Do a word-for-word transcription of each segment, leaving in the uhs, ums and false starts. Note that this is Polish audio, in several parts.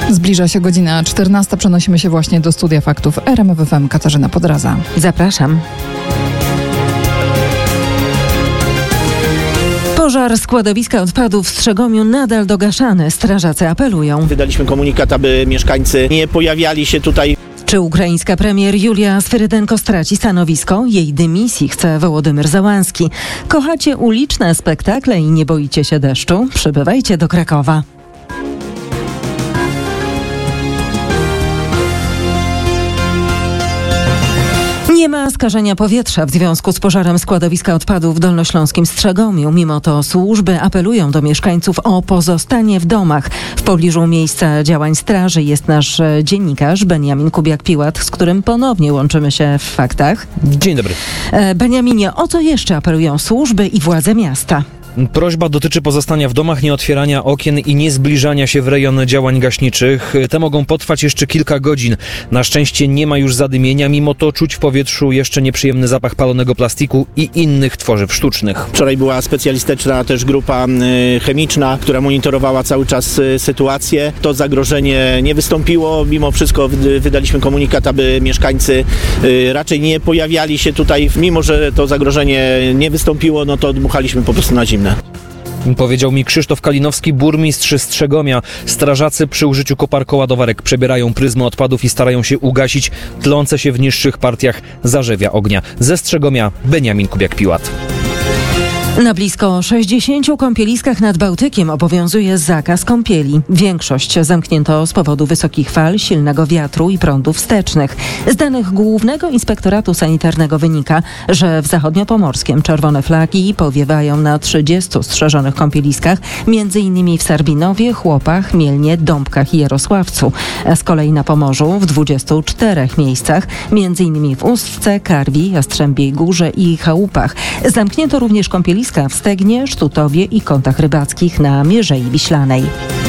Zbliża się godzina czternasta. Przenosimy się właśnie do Studia Faktów R M F F M. Katarzyna Podraza. Zapraszam. Pożar składowiska odpadów w Strzegomiu nadal dogaszany. Strażacy apelują. Wydaliśmy komunikat, aby mieszkańcy nie pojawiali się tutaj. Czy ukraińska premier Julia Swyrydenko straci stanowisko? Jej dymisji chce Wołodymyr Załęski. Kochacie uliczne spektakle i nie boicie się deszczu? Przybywajcie do Krakowa. Nie ma skażenia powietrza w związku z pożarem składowiska odpadów w dolnośląskim Strzegomiu. Mimo to służby apelują do mieszkańców o pozostanie w domach. W pobliżu miejsca działań straży jest nasz dziennikarz Beniamin Kubiak-Piłat, z którym ponownie łączymy się w faktach. Dzień dobry. Beniaminie, o co jeszcze apelują służby i władze miasta? Prośba dotyczy pozostania w domach, nie otwierania okien i nie zbliżania się w rejon działań gaśniczych. Te mogą potrwać jeszcze kilka godzin. Na szczęście nie ma już zadymienia, mimo to czuć w powietrzu jeszcze nieprzyjemny zapach palonego plastiku i innych tworzyw sztucznych. Wczoraj była specjalistyczna też grupa chemiczna, która monitorowała cały czas sytuację. To zagrożenie nie wystąpiło. Mimo wszystko wydaliśmy komunikat, aby mieszkańcy raczej nie pojawiali się tutaj. Mimo że to zagrożenie nie wystąpiło, no to dmuchaliśmy po prostu na zimne. Powiedział mi Krzysztof Kalinowski, burmistrz Strzegomia. Strażacy przy użyciu koparko ładowarek przebierają pryzmy odpadów i starają się ugasić tlące się w niższych partiach zarzewia ognia. Ze Strzegomia Beniamin Kubiak-Piłat. Na blisko sześćdziesięciu kąpieliskach nad Bałtykiem obowiązuje zakaz kąpieli. Większość zamknięto z powodu wysokich fal, silnego wiatru i prądów wstecznych. Z danych Głównego Inspektoratu Sanitarnego wynika, że w zachodniopomorskiem czerwone flagi powiewają na trzydziestu strzeżonych kąpieliskach, między innymi w Sarbinowie, Chłopach, Mielnie, Dąbkach i Jarosławcu. Z kolei na Pomorzu w dwudziestu czterech miejscach, między innymi w Ustce, Karwi, Jastrzębiej Górze i Chałupach. Zamknięto również kąpieliska w Stegnie, Sztutowie i Kątach Rybackich na Mierzei Wiślanej.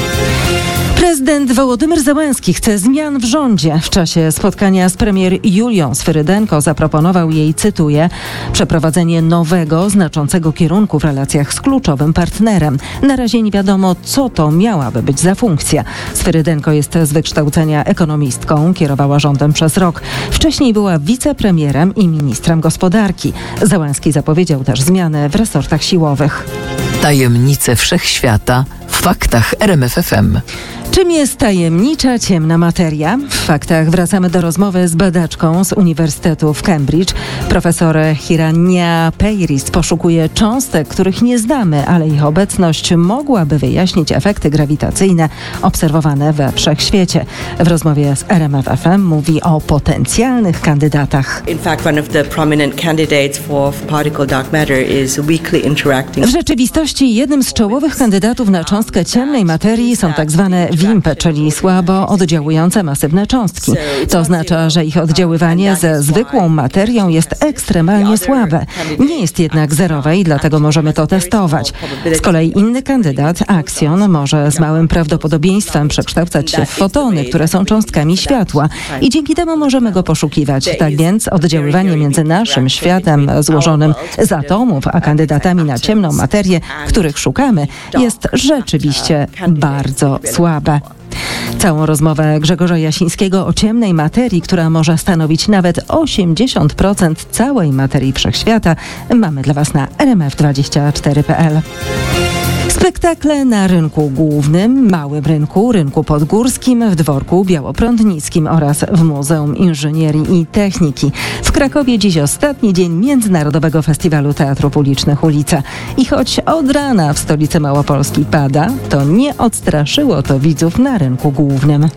Prezydent Wołodymyr Załęski chce zmian w rządzie. W czasie spotkania z premier Julią Swyrydenko zaproponował jej, cytuję, przeprowadzenie nowego, znaczącego kierunku w relacjach z kluczowym partnerem. Na razie nie wiadomo, co to miałaby być za funkcja. Swyrydenko jest z wykształcenia ekonomistką, kierowała rządem przez rok. Wcześniej była wicepremierem i ministrem gospodarki. Załęski zapowiedział też zmiany w resortach siłowych. Tajemnice wszechświata w faktach R M F F M. Czym jest tajemnicza, ciemna materia? W faktach wracamy do rozmowy z badaczką z Uniwersytetu w Cambridge. Profesor Hiranya Peiris poszukuje cząstek, których nie znamy, ale ich obecność mogłaby wyjaśnić efekty grawitacyjne obserwowane we wszechświecie. W rozmowie z R M F F M mówi o potencjalnych kandydatach. In fact, one of the prominent candidates for particle dark matter is weakly interacting. W rzeczywistości jednym z czołowych kandydatów na cząstkę ciemnej materii są tak zwane wimpy, czyli słabo oddziałujące masywne cząstki. To oznacza, że ich oddziaływanie ze zwykłą materią jest ekstremalnie słabe. Nie jest jednak zerowe i dlatego możemy to testować. Z kolei inny kandydat, aksion, może z małym prawdopodobieństwem przekształcać się w fotony, które są cząstkami światła i dzięki temu możemy go poszukiwać. Tak więc oddziaływanie między naszym światem złożonym z atomów, a kandydatami na ciemną materię, których szukamy, jest rzeczywiście bardzo słabe. Całą rozmowę Grzegorza Jasińskiego o ciemnej materii, która może stanowić nawet osiemdziesiąt procent całej materii wszechświata, mamy dla Was na R M F dwadzieścia cztery kropka p l. Spektakle na rynku głównym, małym rynku, rynku podgórskim, w dworku białoprądnickim oraz w Muzeum Inżynierii i Techniki. W Krakowie dziś ostatni dzień Międzynarodowego Festiwalu Teatrów Ulicznych Ulica. I choć od rana w stolicy Małopolski pada, to nie odstraszyło to widzów na rynku głównym.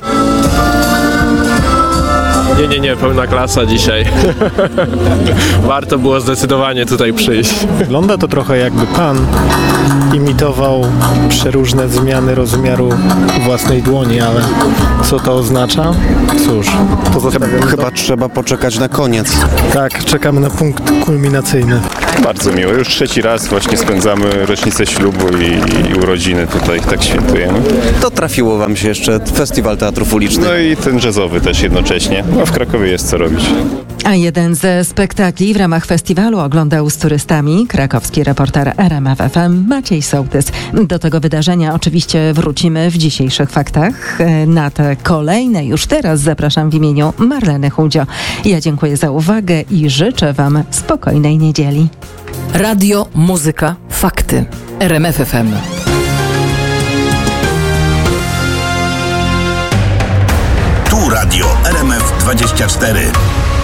Nie, nie, nie, pełna klasa dzisiaj. Warto było zdecydowanie tutaj przyjść. Wygląda to trochę jakby pan imitował przeróżne zmiany rozmiaru własnej dłoni, ale co to oznacza? Cóż, to zostawiamy. Chyba do... trzeba poczekać na koniec. Tak, czekamy na punkt kulminacyjny. Bardzo miło. Już trzeci raz właśnie spędzamy rocznicę ślubu i, i urodziny tutaj, tak świętujemy. To trafiło wam się jeszcze Festiwal Teatrów Ulicznych. No i ten jazzowy też jednocześnie. No w Krakowie jest co robić. A jeden ze spektakli w ramach festiwalu oglądał z turystami krakowski reporter R M F F M Maciej Sołtys. Do tego wydarzenia oczywiście wrócimy w dzisiejszych faktach. Na te kolejne już teraz zapraszam w imieniu Marleny Chudzio. Ja dziękuję za uwagę i życzę Wam spokojnej niedzieli. Radio, muzyka, fakty. R M F F M. Tu radio R M F dwadzieścia cztery.